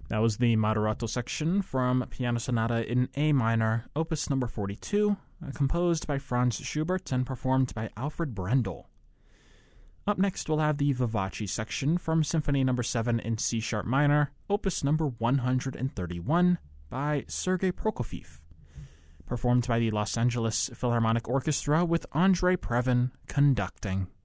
That was the Moderato section from Piano Sonata in A minor, opus number 42, composed by Franz Schubert and performed by Alfred Brendel. Up next, we'll have the Vivace section from Symphony number 7 in C sharp minor, opus number 131 by Sergei Prokofiev, performed by the Los Angeles Philharmonic Orchestra with Andrei Previn conducting.